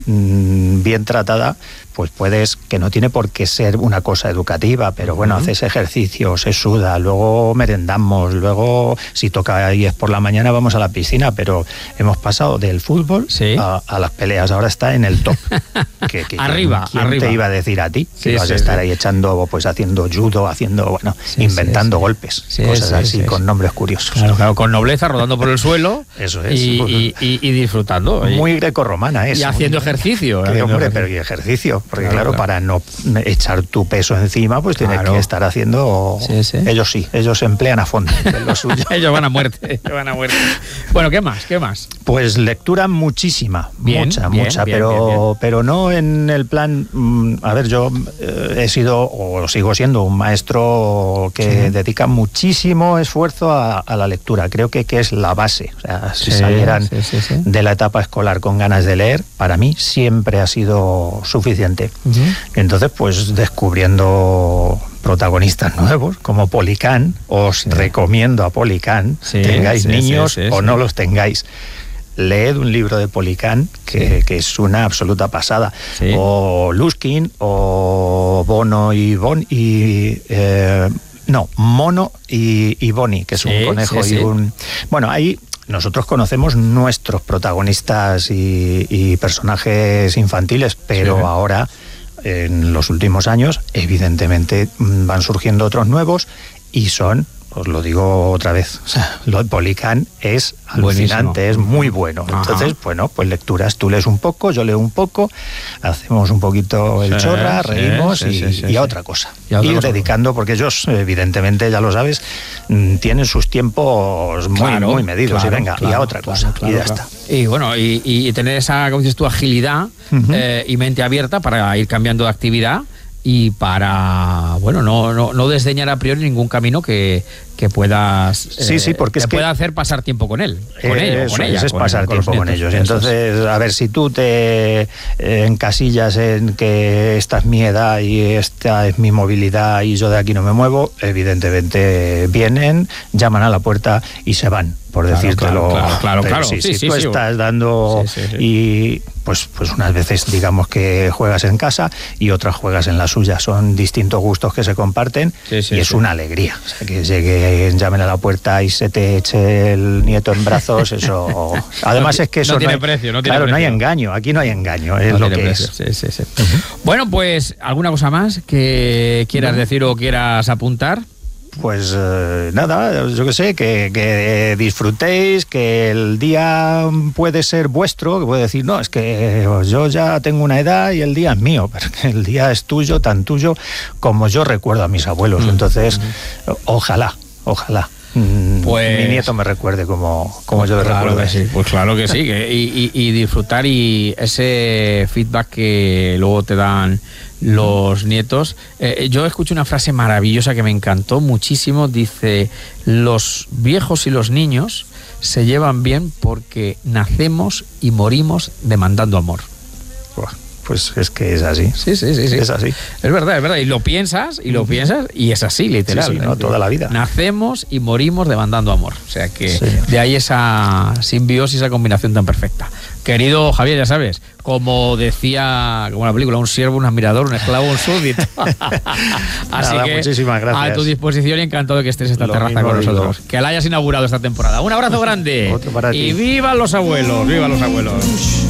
bien tratada, pues puedes, que no tiene por qué ser una cosa educativa, pero bueno, haces ejercicio, se suda, luego merendamos, luego si toca y es por la mañana vamos a la piscina, pero hemos pasado del fútbol a las peleas, ahora está en el top. Arriba. ¿Quién te iba a decir a ti que vas a estar ahí echando, pues haciendo judo, inventando golpes, cosas así, con nombres curiosos. Claro, con nobleza, rodando por el suelo. Eso es. Y disfrutando. Muy grecorromana eso. Y haciendo ejercicio. Pero ¿y ejercicio? Porque claro, para no echar tu peso encima, pues tienes que estar haciendo... Ellos se emplean a fondo en lo suyo. Ellos van a muerte. Bueno, ¿qué más? Pues lectura muchísima, mucha, pero no en el plan... A ver, yo he sido, o sigo siendo, un maestro que dedica muchísimo esfuerzo a la lectura. Creo que es la base. O sea, si salieran de la etapa escolar con ganas de leer, para mí siempre ha sido suficiente. Entonces, pues descubriendo protagonistas nuevos como Policán, os recomiendo a Policán, tengáis niños o no los tengáis. Leed un libro de Policán que es una absoluta pasada. O Luskin, o Mono y Bonnie, que es un conejo y un... Bueno, ahí nosotros conocemos nuestros protagonistas y personajes infantiles, pero ahora, en los últimos años, evidentemente van surgiendo otros nuevos y son... Os lo digo otra vez, o sea, lo de Policán es alucinante, es muy bueno. Entonces, bueno, pues lecturas, tú lees un poco, yo leo un poco, hacemos un poquito el chorra, reímos y a otra cosa. Ir dedicando, porque ellos, evidentemente, ya lo sabes, tienen sus tiempos muy medidos, y a otra cosa, y ya está. Y bueno, y tener esa, como dices tú, agilidad y mente abierta para ir cambiando de actividad. Y para, bueno, no desdeñar a priori ningún camino que puedas porque te pueda hacer pasar tiempo con él, con ella, es pasar tiempo con ellos. Entonces, a ver, si tú te encasillas en que esta es mi edad y esta es mi movilidad y yo de aquí no me muevo, evidentemente vienen, llaman a la puerta y se van, por decírtelo. Claro. Si tú estás dando y pues unas veces digamos que juegas en casa y otras juegas en la suya, son distintos gustos que se comparten y es una alegría. O sea, que lleguen, llamen a la puerta y se te eche el nieto en brazos, eso... Además es que eso no tiene precio. No hay engaño, aquí no hay engaño, es lo que es. Bueno, pues, ¿alguna cosa más que quieras decir o quieras apuntar? Pues nada, yo qué sé, que disfrutéis, que el día puede ser vuestro, que puede decir, no, es que yo ya tengo una edad y el día es mío, pero que el día es tuyo, tan tuyo como yo recuerdo a mis abuelos. Entonces, ojalá. Pues, mi nieto me recuerde como yo le recuerdo. Pues claro que sí, y disfrutar y ese feedback que luego te dan los nietos. Yo escuché una frase maravillosa que me encantó muchísimo. Dice: los viejos y los niños se llevan bien porque nacemos y morimos demandando amor. Pues es que es así. Sí. Es así. Es verdad. Y lo piensas y es así, literal. Sí, toda la vida. Nacemos y morimos demandando amor. O sea que de ahí esa simbiosis, esa combinación tan perfecta. Querido Javier, ya sabes, como decía, como la película, un siervo, un admirador, un esclavo, un súbdito. Así que muchísimas gracias. A tu disposición y encantado de que estés en esta terraza con nosotros. Que la hayas inaugurado esta temporada. Un abrazo grande. Otro para ti. Y vivan los abuelos, vivan los abuelos.